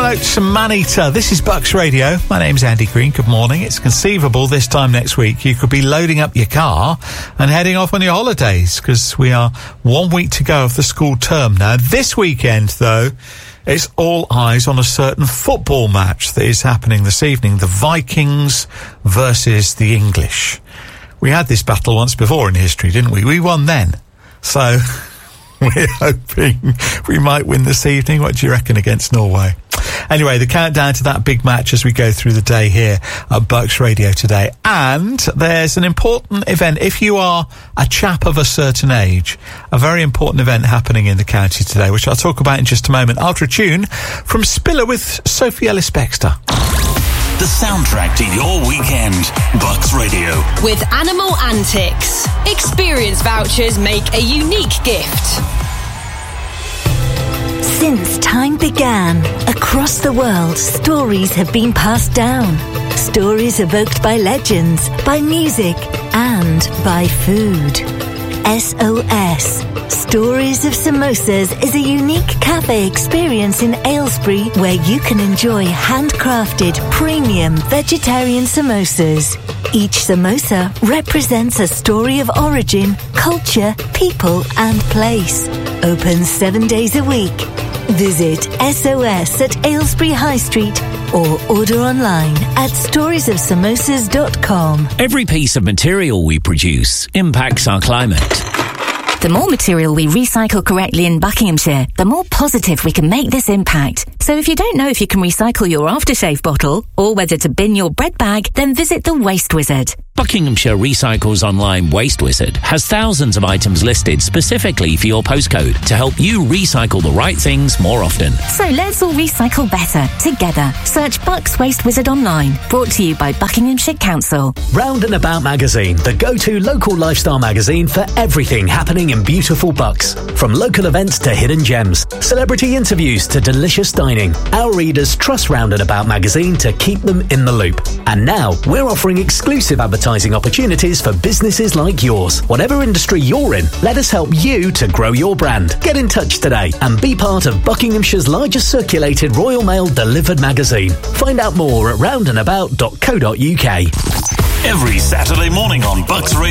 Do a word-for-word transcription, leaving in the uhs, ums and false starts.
Oates and Manita. This is Bucks Radio. My name's Andy Green. Good morning. It's conceivable this time next week you could be loading up your car and heading off on your holidays, because we are one week to go of the school term now. This weekend, though, it's all eyes on a certain football match that is happening this evening. The Vikings versus the English. We had this battle once before in history, didn't we? We won then. So we're hoping we might win this evening. What do you reckon against Norway? Anyway, the countdown to that big match as we go through the day here at Bucks Radio today. And there's an important event. If you are a chap of a certain age, a very important event happening in the county today, which I'll talk about in just a moment after a tune from Spiller with Sophie Ellis-Bextor. The soundtrack to your weekend. Bucks Radio. With Animal Antics. Experience vouchers make a unique gift. Since time began, across the world, stories have been passed down. Stories evoked by legends, by music, and by food. S O S, Stories of Samosas, is a unique cafe experience in Aylesbury where you can enjoy handcrafted, premium vegetarian samosas. Each samosa represents a story of origin, culture, people, and place. Open seven days a week. Visit S O S at Aylesbury High Street or order online at stories of samosas dot com. Every piece of material we produce impacts our climate. The more material we recycle correctly in Buckinghamshire, the more positive we can make this impact. So if you don't know if you can recycle your aftershave bottle or whether to bin your bread bag, then visit the Waste Wizard. Buckinghamshire Recycles Online Waste Wizard has thousands of items listed specifically for your postcode to help you recycle the right things more often. So let's all recycle better, together. Search Bucks Waste Wizard online. Brought to you by Buckinghamshire Council. Round and About Magazine, the go-to local lifestyle magazine for everything happening in beautiful Bucks. From local events to hidden gems, celebrity interviews to delicious dining, our readers trust Round and About Magazine to keep them in the loop. And now, we're offering exclusive advertising opportunities for businesses like yours. Whatever industry you're in, let us help you to grow your brand. Get in touch today and be part of Buckinghamshire's largest circulated Royal Mail delivered magazine. Find out more at round and about dot co dot uk. Every Saturday morning on Bucks Radio.